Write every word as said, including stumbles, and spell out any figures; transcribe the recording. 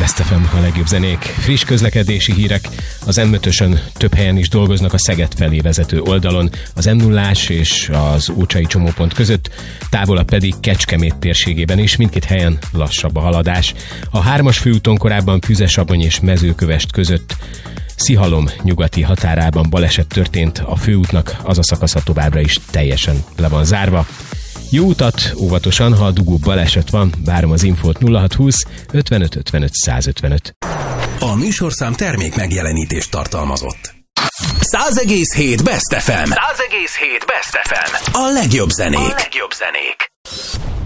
Best ef em, a legjobb zenék. Friss közlekedési hírek. Az em ötösön több helyen is dolgoznak a Szeged felé vezető oldalon, az em nullás és az Ócsai csomópont között, távolabb pedig Kecskemét térségében is, mindkét helyen lassabb a haladás. A hármas főúton korábban Füzesabony és Mezőkövesd között Szihalom nyugati határában baleset történt, a főútnak az a szakasza továbbra is teljesen le van zárva. Jó utat, óvatosan, ha a dugó baleset van, várom az infót nulla hat húsz ötvenöt ötvenöt százötvenöt. A műsorszám termék megjelenítést tartalmazott. száz egész hét Best ef em. száz egész hét Best ef em. A legjobb zenék. A legjobb zenék.